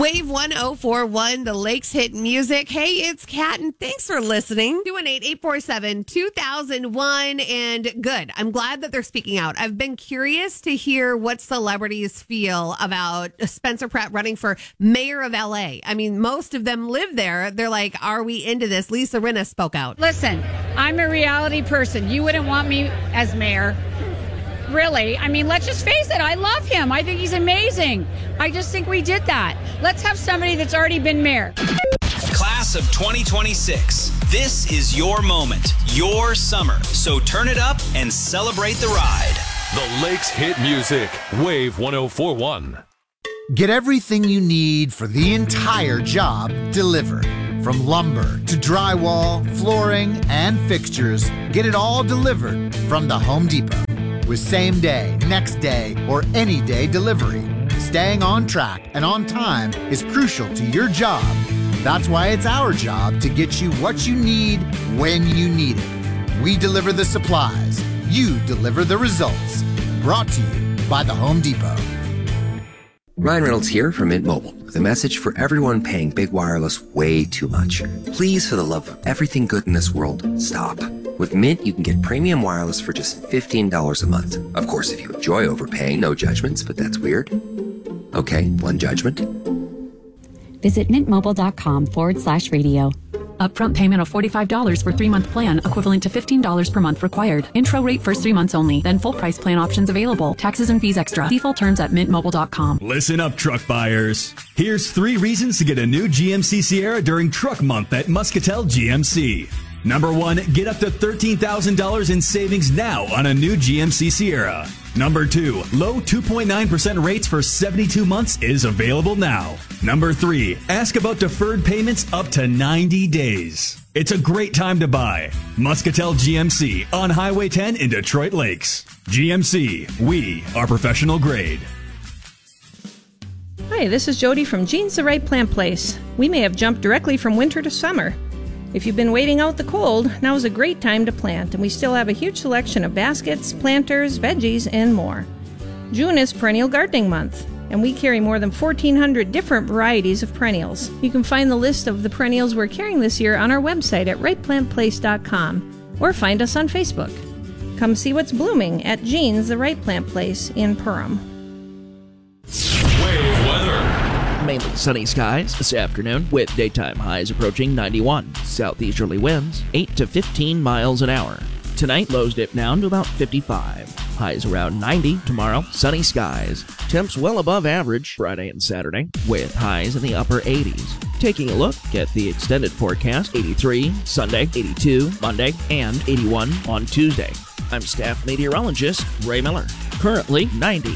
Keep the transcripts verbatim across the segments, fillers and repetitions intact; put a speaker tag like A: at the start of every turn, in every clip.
A: Wave one oh four one, the Lakes Hit Music. Hey, it's Kat, and thanks for listening. two one eight, eight four seven, two thousand one. And good. I'm glad that they're speaking out. I've been curious to hear what celebrities feel about Spencer Pratt running for mayor of L A. I mean, most of them live there. They're like, are we into this? Lisa Rinna spoke out.
B: Listen, I'm a reality person. You wouldn't want me as mayor. Really. I mean, let's just face it. I love him. I think he's amazing. I just think we did that. Let's have somebody that's already been mayor.
C: Class of twenty twenty-six. This is your moment, your summer. So turn it up and celebrate the ride.
D: The Lakes Hit Music. Wave one oh four one.
E: Get everything you need for the entire job delivered. From lumber to drywall, flooring, and fixtures, get it all delivered from the Home Depot. With same day, next day, or any day delivery. Staying on track and on time is crucial to your job. That's why it's our job to get you what you need when you need it. We deliver the supplies. You deliver the results. Brought to you by the Home Depot.
F: Ryan Reynolds here from Mint Mobile with a message for everyone paying big wireless way too much. Please, for the love of everything good in this world, stop. With Mint, you can get premium wireless for just fifteen dollars a month. Of course, if you enjoy overpaying, no judgments, but that's weird. Okay, one judgment.
G: Visit mintmobile.com forward slash radio.
H: Upfront payment of forty-five dollars for three-month plan, equivalent to fifteen dollars per month required. Intro rate first three months only, then full price plan options available. Taxes and fees extra. See full terms at mint mobile dot com.
I: Listen up, truck buyers. Here's three reasons to get a new G M C Sierra during Truck Month at Muscatel G M C. Number one, get up to thirteen thousand dollars in savings now on a new G M C Sierra. Number two, low two point nine percent rates for seventy-two months is available now. Number three, ask about deferred payments up to ninety days. It's a great time to buy. Muscatel G M C on Highway ten in Detroit Lakes. G M C, we are professional grade.
J: Hi, this is Jody from Jeans the Right Plant Place. We may have jumped directly from winter to summer. If you've been waiting out the cold, now is a great time to plant, and we still have a huge selection of baskets, planters, veggies, and more. June is Perennial Gardening Month, and we carry more than fourteen hundred different varieties of perennials. You can find the list of the perennials we're carrying this year on our website at right plant place dot com, or find us on Facebook. Come see what's blooming at Jeans the Right Plant Place in Perham.
D: Wave weather.
K: Mainly sunny skies this afternoon with daytime highs approaching ninety-one. Southeasterly winds eight to fifteen miles an hour. Tonight, lows dip down to about fifty-five. Highs around ninety tomorrow. Sunny skies. Temps well above average Friday and Saturday with highs in the upper eighties. Taking a look at the extended forecast, eighty-three Sunday, eighty-two Monday, and eighty-one on Tuesday. I'm staff meteorologist Ray Miller. Currently ninety.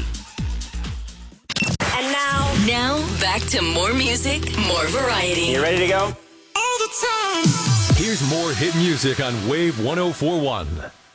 L: Now, back to more music, more variety.
M: You ready to go?
L: All the time.
D: Here's more hit music on Wave one oh four one.